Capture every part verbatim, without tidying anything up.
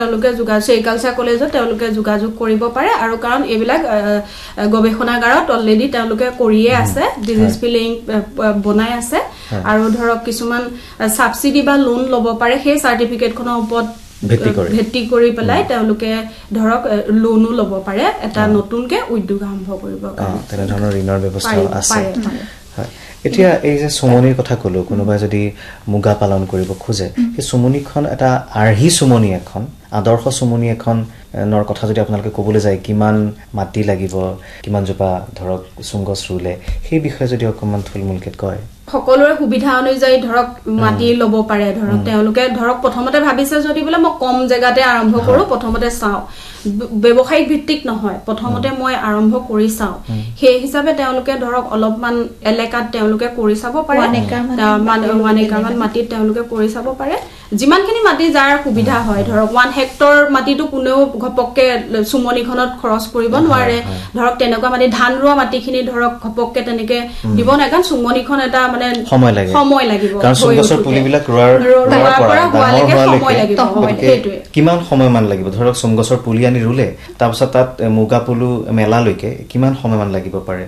তেওঁলোকে যোগাযোগ এগ্ৰিকালচাৰ কলেজত তেওঁলোকে যোগাযোগ কৰিব পাৰে আৰু কাৰণ এইবিলাক গৱেষণাগাৰত অলৰেডি তেওঁলোকে কৰিয়ে আছে ডিজিজ লিংক বনাই আছে আৰু ধৰক কিছুমান সাবসিডি বা লোন ল'ব পাৰে সেই সাৰ্টিফিকেটখনৰ ওপৰত ভিত্তি কৰি পেলাই তেওঁলোকে ধৰক লোনো ল'ব পাৰে এটা নতুনকে উদ্যোগ আৰম্ভ কৰিব কাৰণে তেনে ধৰণৰ ঋণৰ ব্যৱস্থা আছে এতিয়া এই যে সুমনিৰ কথা কলো কোনোবাই যদি মুগা পালন কৰিব খোজে সেই সুমনিখন এটা আৰ্হি সুমনি এখন আদৰ্শ সুমনি এখন নৰ কথা যদি আপোনালোকে ক'বলৈ যায় কিমান মাটি লাগিব কিমান জোপা ধৰক সুংগছ ৰুলে সেই বিষয়ে যদি অকমান থুলমুলকে কয় সকলোৰে সুবিধা অনুযায়ী ধৰক মাটি ল'ব পাৰে ধৰক তেওঁলোকে ধৰক প্ৰথমতে ভাবিছে যদি বলে মই কম জায়গাতে আৰম্ভ কৰো প্ৰথমতে চাও ব্যৱসায়িক ভিত্তিক নহয় প্ৰথমতে মই আৰম্ভ কৰি চাও সেই হিচাপে তেওঁলোকে ধৰক অলপমান এলেকাত তেওঁলোকে কৰি চাব পাৰে মানে ওৱান মাটিত তেওঁলোকে কৰি চাব পাৰে যিমানখিনি মাটি যাৰ সুবিধা হয় ধৰক ওৱান হেক্টৰ মাটিটো কোনেও ঘপককে সুমনিখনত খৰচ কৰিব নোৱাৰে ধৰক তেনেকুৱা মাটি ধান ৰোৱা মাটিখিনি ধৰক ঘপককে তেনেকে দিব নাই কাৰণ সুমনিখন এটা মানে সময় লাগে সময় লাগিব কাৰণ সুংগছৰ পুলিবিলাক ৰোৱাৰ পৰা হোৱালৈকে সময় লাগিব সেইটোৱে কিমান সময় মান লাগিব ধৰক সুংগছৰ পুলি আনি ৰুলে তাৰপিছত তাত মুগা পুলু মেলালৈকে কিমান সময় মান লাগিব পাৰে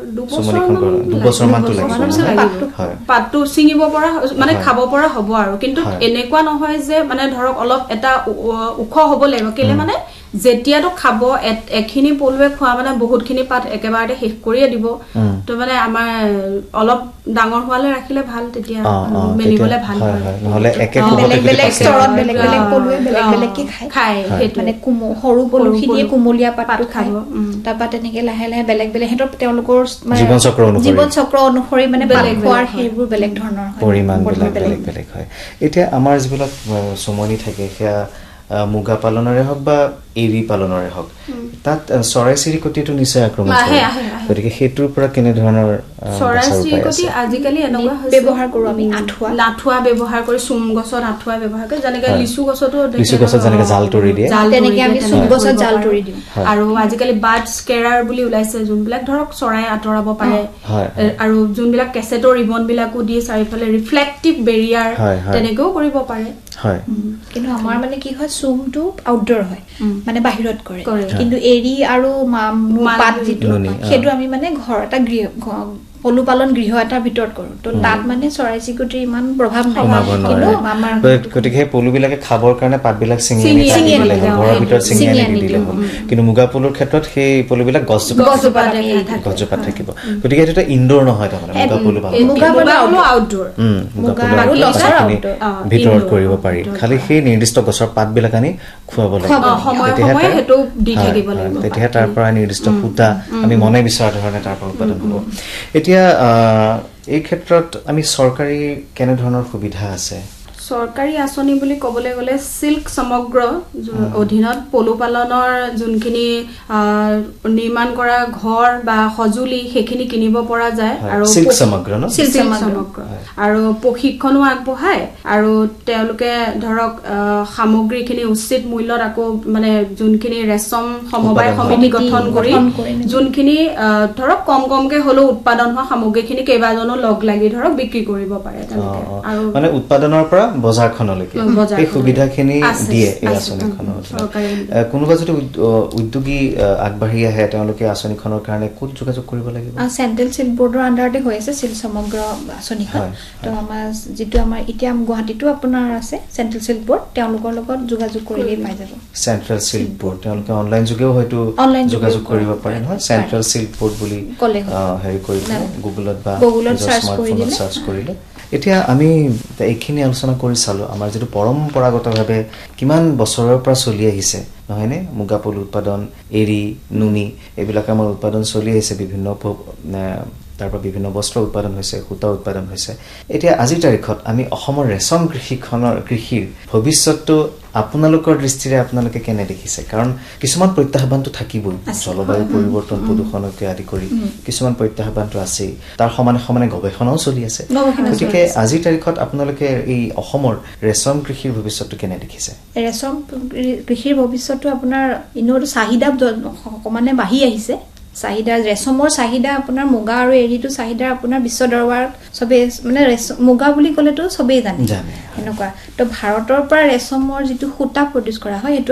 দুবছৰ মানটো লাগিব পাতটো ছিঙিব পৰা মানে খাব পৰা হ'ব আৰু কিন্তু এনেকুৱা নহয় যে মানে ধৰক অলপ এটা উখ হ'ব লাগিব কেলে মানে যেতিয়াটো খাব এখিনি পলুৱে খোৱা মানে বহুতখিনি পাত একেবাৰতে শেষ কৰিয়ে দিব তো মানে আমাৰ অলপ ডাঙৰ হোৱালে ৰাখিলে ভাল তেতিয়া মেলিবলে ভাল হয় নহলে একে বেলেগ বেলেগ স্তৰত বেলেগ বেলেগ পলুৱে বেলেগ বেলেগ কি খায় খায় মানে সৰু পলুখিনিয়ে কুমলীয়া পাতটো খায় তাৰপা তেনেকে লাহে লাহে বেলেগ বেলেগ হেতৰ তেওঁলোকৰ জীৱন চক্ৰ অনুসৰি জীৱন চক্ৰ অনুসৰি মানে বেলেগ খোৱাৰ সেইবোৰ বেলেগ ধৰণৰ হয় পৰিমাণ বেলেগ বেলেগ বেলেগ হয় এতিয়া আমাৰ যিবিলাক সুমনি থাকে সেয়া মুগা পালনৰে হওক বা এৰি পালনৰে হওক তাত চৰাই চিৰিকটিটো নিশ্চয় আক্ৰমণ কৰে গতিকে সেইটোৰ পৰা কেনে ধৰণৰ চৰাই চিৰিকটি আজিকালি এনেকুৱা ব্যৱহাৰ কৰো আমি আঠুৱা লাঠুৱা ব্যৱহাৰ কৰি চুম গছৰ আঠুৱা ব্যৱহাৰ কৰি যেনেকৈ লিচু গছতো লিচু গছত যেনেকৈ জাল তৰি দিয়ে তেনেকৈ আমি চুম গছত জাল তৰি দিওঁ আৰু আজিকালি বাৰ্ড স্কেৰাৰ বুলি ওলাইছে যোনবিলাক ধৰক চৰাই আঁতৰাব পাৰে আৰু যোনবিলাক কেছেটৰ ৰিবন বিলাকো দি চাৰিফালে ৰিফ্লেক্টিভ বেৰিয়াৰ তেনেকৈও কৰিব পাৰে হয় কিন্তু আমাৰ মানে কি হয় চুমটো আউটডোৰ হয় মানে বাহিৰত কৰে কিন্তু এৰি আৰু পাত যিটো সেইটো আমি মানে ঘৰ এটা গৃহ পলু পালন গৃহ এটাৰ ভিতৰত কৰো তো তাত মানে চৰাই চিৰিকটিৰ ইমান প্ৰভাৱ নাই কিন্তু আমাৰ গতিকে পলুবিলাকে খাবৰ কাৰণে পাতবিলাক ছিঙি আনি ঘৰৰ ভিতৰত ছিঙি আনি দিলে হ'ল কিন্তু মুগা পলুৰ ক্ষেত্ৰত সেই পলুবিলাক গছজোপাত থাকিব গতিকে এইটো এটা ইনডোৰ নহয় তাৰমানে মুগা পলু পালন মুগা পলু আউটডোৰ মুগা পলু ভিতৰত কৰিব পাৰি খালি সেই নিৰ্দিষ্ট গছৰ পাতবিলাক আনি খুৱাব লাগিব তেতিয়া তাৰ পৰা নিৰ্দিষ্ট সূতা আমি মনে বিচৰা ধৰণে তাৰ পৰা উৎপাদন হ'ব এতিয়া এই ক্ষেত্ৰত আমি চৰকাৰী কেনে ধৰণৰ সুবিধা আছে চৰকাৰী আঁচনি বুলি ক'বলৈ গ'লে সিল্ক সমগ্ৰ অধীনত পলু পালনৰ যোনখিনি নিৰ্মাণ কৰা ঘৰ বা সজুলি সেইখিনি কিনিব পৰা যায় আৰু সিল্ক সমগ্ৰ ন সিল্ক সমগ্ৰ আৰু প্ৰশিক্ষণো আগবঢ়ায় আৰু তেওঁলোকে ধৰক সামগ্ৰীখিনি উচিত মূল্যত আকৌ মানে যোনখিনি ৰেচম সমবায় সমিতি গঠন কৰি যোনখিনি ধৰক কম কমকে হলেও উৎপাদন হোৱা সামগ্ৰীখিনি কেইবাজনো লগ লাগি ধৰক বিক্ৰী কৰিব পাৰে তেনেকে আৰু মানে উৎপাদনৰ পৰা বজাৰখনলৈকে এই সুবিধাখিনি দিয়ে এই আঁচনিখনৰ কোনোবা যদি উদ্যোগী আগবাঢ়ি আহে তেওঁলোকে আঁচনিখনৰ কাৰণে ক'ত যোগাযোগ কৰিব লাগিব চেণ্ট্ৰেল চিল্ক বোৰ্ডৰ আণ্ডাৰতে হৈ আছে চিল্ক সমগ্ৰ আঁচনিখন তো আমাৰ যিটো আমাৰ এতিয়া গুৱাহাটীতো আপোনাৰ আছে চেণ্ট্ৰেল চিল্ক বোৰ্ড তেওঁলোকৰ লগত যোগাযোগ কৰিলেই পাই যাব চেণ্ট্ৰেল চিল্ক বোৰ্ড তেওঁলোকে অনলাইন যোগেও হয়তো যোগাযোগ কৰিব পাৰে নহয় চেণ্ট্ৰেল চিল্ক বোৰ্ড বুলি হেৰি কৰিলে গুগলত বা স্মাৰ্টফোনত চাৰ্চ কৰিলে এতিয়া আমি এইখিনি আলোচনা কৰি চালো আমাৰ যেটো পৰম্পৰাগতভাৱে কিমান বছৰৰ পৰা চলি আহিছে নহয়নে মুগা পলু উৎপাদন এৰি নুনি এইবিলাক আমাৰ উৎপাদন চলি আহিছে বিভিন্ন তাৰপৰা বিভিন্ন বস্ত্ৰ উৎপাদন হৈছে সূতা উৎপাদন হৈছে এতিয়া আজিৰ তাৰিখত আমি অসমৰ ৰেচম কৃষিখনৰ কৃষিৰ ভৱিষ্যতটো আপোনালোকৰ দৃষ্টিৰে আপোনালোকে কেনে দেখিছে কাৰণ কিছুমান প্ৰত্যাহ্বানটো থাকিবই জলবায়ু পৰিৱৰ্তন প্ৰদূষণকে আদি কৰি কিছুমান প্ৰত্যাহ্বানটো আছে তাৰ সমানে সমানে গৱেষণাও চলি আছে গতিকে আজিৰ তাৰিখত আপোনালোকে এই অসমৰ ৰেচম কৃষিৰ ভৱিষ্যতটো কেনে দেখিছে ৰেচম কৃষিৰ ভৱিষ্যতটো আপোনাৰ ইনোৰ চাহিদা মানে বাঢ়ি আহিছে চাহিদা ৰেচমৰ চাহিদা আপোনাৰ মুগা আৰু এৰিটো চাহিদা আপোনাৰ বিশ্ব দৰবাৰত সবে মানে মুগা বুলি ক'লেতো সবেই জানে এনেকুৱা তো ভাৰতৰ পৰা ৰেচমৰ যিটো সূতা প্ৰডিউচ কৰা হয়